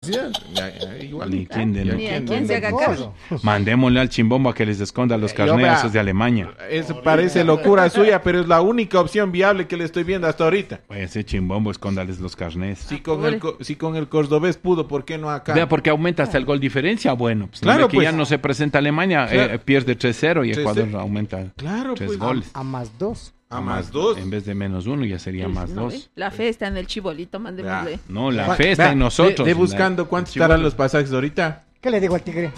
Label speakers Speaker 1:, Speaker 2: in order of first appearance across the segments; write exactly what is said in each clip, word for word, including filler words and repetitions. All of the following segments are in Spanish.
Speaker 1: Ya, ya, ya, igual.
Speaker 2: Ni quién de-
Speaker 1: Ya,
Speaker 3: Ni a
Speaker 1: ¿quién
Speaker 3: quién
Speaker 1: de-
Speaker 3: se haga caso.
Speaker 2: Mandémosle al chimbombo a que les esconda los
Speaker 1: Yo,
Speaker 2: carnés
Speaker 1: vea,
Speaker 2: esos de Alemania.
Speaker 1: Eso parece locura suya, pero es la única opción viable que le estoy viendo hasta ahorita.
Speaker 2: Pues ese chimbombo, escóndales los carnés.
Speaker 1: Si con el, co- si con el cordobés pudo, ¿por qué no acá?
Speaker 2: Vea, porque aumenta hasta el gol diferencia. Bueno, pues
Speaker 1: Claro,
Speaker 2: claro, que
Speaker 1: pues.
Speaker 2: ya no se presenta Alemania,
Speaker 1: Claro.
Speaker 2: eh, pierde tres cero y
Speaker 1: tres
Speaker 2: Ecuador
Speaker 1: cero.
Speaker 2: aumenta
Speaker 1: Claro,
Speaker 2: tres
Speaker 1: pues.
Speaker 2: goles.
Speaker 4: A más dos.
Speaker 1: A más dos.
Speaker 2: En vez de menos uno ya sería más
Speaker 3: No,
Speaker 2: dos.
Speaker 3: ¿eh? La fe está en el chibolito, mandémosle.
Speaker 1: Ya.
Speaker 2: No, la
Speaker 1: Va-
Speaker 2: fe está
Speaker 1: vea,
Speaker 2: en nosotros.
Speaker 1: De, de buscando
Speaker 2: La-
Speaker 1: cuántos
Speaker 2: el
Speaker 1: estarán
Speaker 2: chibolo-
Speaker 1: los pasajes ahorita.
Speaker 4: ¿Qué le digo al tigre?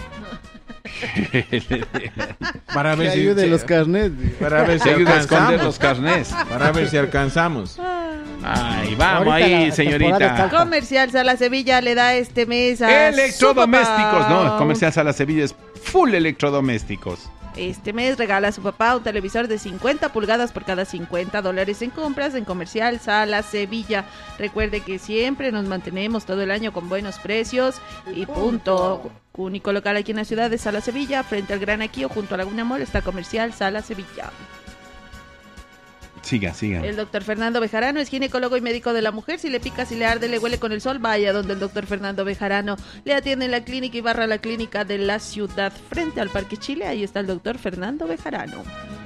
Speaker 1: Para ver
Speaker 5: Que
Speaker 1: si,
Speaker 5: ayude
Speaker 1: si-
Speaker 5: los carnets.
Speaker 1: para ver si
Speaker 2: Se ayuda a esconder
Speaker 1: alcanzamos.
Speaker 2: los carnés.
Speaker 1: Para ver si alcanzamos.
Speaker 2: Ay, vamos
Speaker 4: Ahorita
Speaker 2: ahí,
Speaker 4: la
Speaker 2: señorita.
Speaker 4: temporada está-
Speaker 3: Comercial Sala Sevilla le da este mes a
Speaker 2: Electrodomésticos,
Speaker 3: su
Speaker 2: no,
Speaker 3: papá.
Speaker 2: Comercial Sala Sevilla es full electrodomésticos.
Speaker 3: Este mes regala a su papá un televisor de cincuenta pulgadas por cada cincuenta dólares en compras en Comercial Sala Sevilla. Recuerde que siempre nos mantenemos todo el año con buenos precios y punto. Único local aquí en la ciudad de Sala Sevilla, frente al Gran Aquío, junto a Laguna Mall, está Comercial Sala Sevilla.
Speaker 2: Siga, siga.
Speaker 3: El doctor Fernando Bejarano es ginecólogo y médico de la mujer. Si le pica, si le arde, le huele con el sol, vaya donde el doctor Fernando Bejarano. Le atiende en la clínica Ibarra, la clínica de la ciudad, frente al Parque Chile. Ahí está el doctor Fernando Bejarano.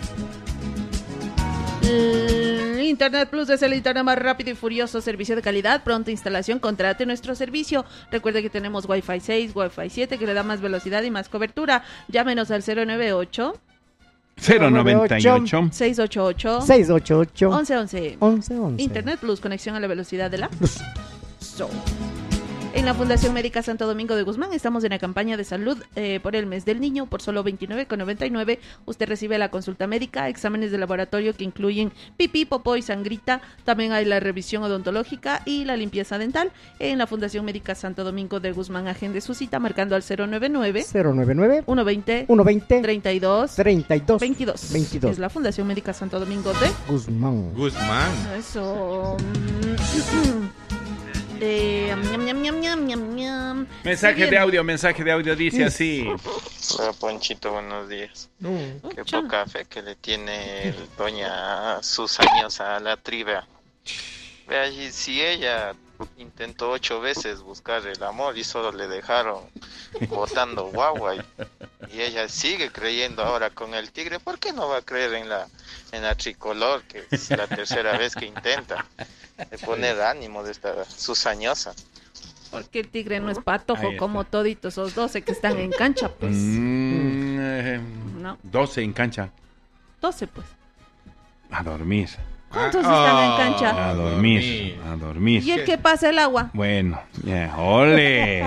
Speaker 3: Mm, Internet Plus es el internet más rápido y furioso, servicio de calidad, pronta instalación, contrate nuestro servicio. Recuerde que tenemos Wi-Fi seis, Wi-Fi siete que le da más velocidad y más cobertura. Llámenos al cero nueve ocho,
Speaker 2: cero noventa y ocho.
Speaker 3: seis ocho ocho,
Speaker 4: seis ocho ocho
Speaker 3: once once.
Speaker 4: once once.
Speaker 3: Internet Plus, conexión a la velocidad de la So. En la Fundación Médica Santo Domingo de Guzmán estamos en la campaña de salud eh, por el mes del niño. Por solo veintinueve con noventa y nueve usted recibe la consulta médica, exámenes de laboratorio que incluyen pipí, popó y sangrita. También hay la revisión odontológica y la limpieza dental. En la Fundación Médica Santo Domingo de Guzmán agende su cita marcando al cero nueve nueve,
Speaker 4: cero nueve nueve
Speaker 3: uno veinte,
Speaker 4: uno veinte
Speaker 3: treinta y dos,
Speaker 4: treinta y dos
Speaker 3: veintidós.
Speaker 4: veintidós.
Speaker 3: Es la Fundación Médica Santo Domingo de
Speaker 4: Guzmán.
Speaker 1: Guzmán.
Speaker 3: Eso. Eh, ñam, ñam, ñam, ñam, ñam, ñam.
Speaker 2: Mensaje
Speaker 3: Sí, bien.
Speaker 2: de audio, mensaje de audio dice así.
Speaker 6: Hola Ponchito, buenos días. Qué
Speaker 3: Chao.
Speaker 6: poca fe que le tiene el doña sus años a la trivia. Vea, y si ella intentó ocho veces buscar el amor y solo le dejaron botando guagua y, y ella sigue creyendo ahora con el tigre, ¿por qué no va a creer en la en la tricolor, que es la tercera vez que intenta de poner ánimo de esta susañosa?
Speaker 3: Porque el tigre no es patojo
Speaker 2: Ahí está.
Speaker 3: como toditos esos doce que están en cancha, pues.
Speaker 2: Mm, eh,
Speaker 3: No,
Speaker 2: doce en cancha.
Speaker 3: doce, pues.
Speaker 2: A dormir.
Speaker 3: ¿Cuántos
Speaker 1: Ah,
Speaker 3: están en cancha?
Speaker 2: A dormir. A dormir.
Speaker 3: ¿Y el que pasa el agua?
Speaker 2: Bueno, ya, ole.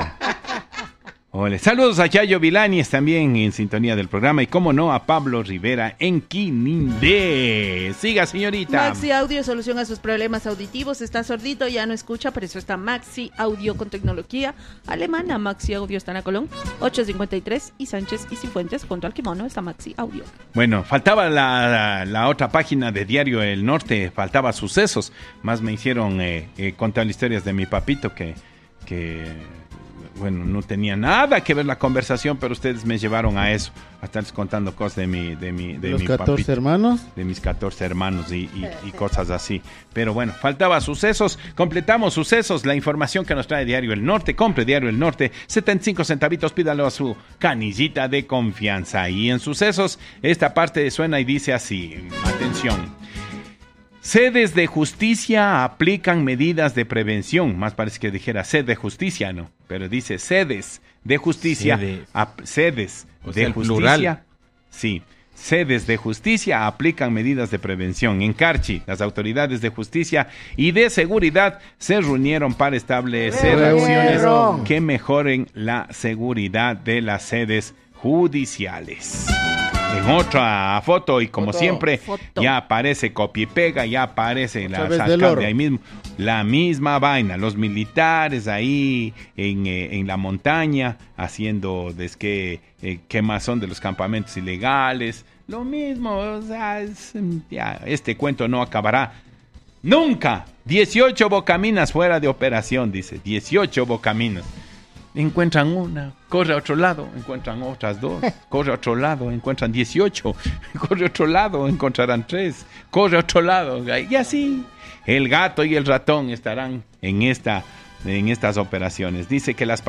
Speaker 2: Ole. Saludos a Yayo Vilanis también en sintonía del programa y como no a Pablo Rivera en Quinindé. Siga, señorita.
Speaker 3: Maxi Audio, solución a sus problemas auditivos. Está sordito, ya no escucha, por eso está Maxi Audio con tecnología alemana. Maxi Audio está en la Colón ochocientos cincuenta y tres y Sánchez y Cifuentes junto al Kimono está Maxi Audio.
Speaker 2: Bueno, faltaba la, la, la otra página de Diario El Norte, faltaba sucesos. Más me hicieron eh, eh, contar historias de mi papito que, que, bueno, no tenía nada que ver la conversación, pero ustedes me llevaron a eso, a estarles contando cosas de mi, de mi, de
Speaker 5: Los
Speaker 2: mi
Speaker 5: catorce
Speaker 2: papito.
Speaker 5: hermanos.
Speaker 2: De mis catorce hermanos y, y, y cosas así. Pero bueno, faltaba sucesos. Completamos sucesos. La información que nos trae Diario El Norte. Compre Diario El Norte. setenta y cinco centavitos. Pídalo a su canillita de confianza. Y en sucesos, esta parte suena y dice así. Atención. Sedes de justicia aplican medidas de prevención. Más parece que dijera sed de justicia, ¿no? Pero dice sedes de justicia.
Speaker 1: Sedes.
Speaker 2: ap- sedes
Speaker 1: O
Speaker 2: de
Speaker 1: sea, el
Speaker 2: justicia.
Speaker 1: plural.
Speaker 2: Sí. Sedes de justicia aplican medidas de prevención. En Carchi, las autoridades de justicia y de seguridad se reunieron para establecer acciones
Speaker 4: Reunieron.
Speaker 2: que mejoren la seguridad de las sedes judiciales. En otra foto, y como
Speaker 5: Foto.
Speaker 2: siempre,
Speaker 3: Foto.
Speaker 2: ya aparece copia y pega, ya aparece la
Speaker 5: Otra vez del
Speaker 2: alcalde
Speaker 5: oro.
Speaker 2: ahí mismo. La misma vaina, los militares ahí en, eh, en la montaña, haciendo desque, eh, quemazón de los campamentos ilegales. Lo mismo, o sea, es, mm, ya, este cuento no acabará nunca. dieciocho bocaminas fuera de operación, dice, dieciocho bocaminas. Encuentran una, corre a otro lado, encuentran otras dos, corre a otro lado, encuentran dieciocho, corre a otro lado, encontrarán tres, corre a otro lado, y así el gato y el ratón estarán en esta, en estas operaciones. Dice que las